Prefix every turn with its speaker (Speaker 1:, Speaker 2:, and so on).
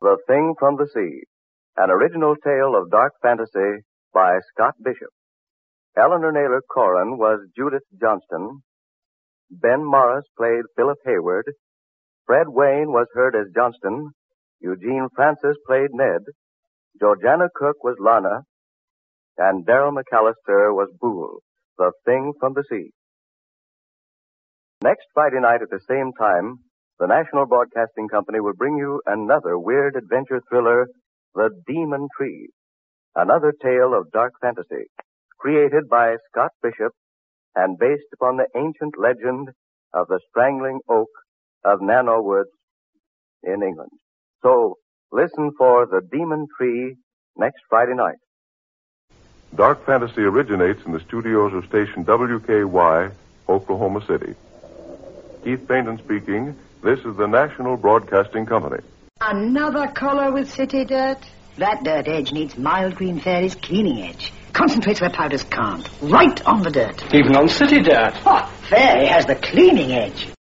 Speaker 1: The Thing from the Sea, an original tale of dark fantasy by Scott Bishop. Eleanor Naylor Corrin was Judith Johnston. Ben Morris played Philip Hayward. Fred Wayne was heard as Johnston. Eugene Francis played Ned. Georgiana Cook was Lana. And Darrell McAllister was Boole, the Thing from the Sea. Next Friday night at the same time, the National Broadcasting Company will bring you another weird adventure thriller, The Demon Tree, another tale of dark fantasy, created by Scott Bishop and based upon the ancient legend of the strangling oak of Nano Woods in England. So, listen for The Demon Tree next Friday night.
Speaker 2: Dark fantasy originates in the studios of station WKY, Oklahoma City. Keith Bainton speaking. This is the National Broadcasting Company.
Speaker 3: Another color with city dirt? That dirt edge needs Mild Green Fairy's cleaning edge. Concentrates where powders can't. Right on the dirt.
Speaker 4: Even on city dirt.
Speaker 3: Oh, Fairy has the cleaning edge.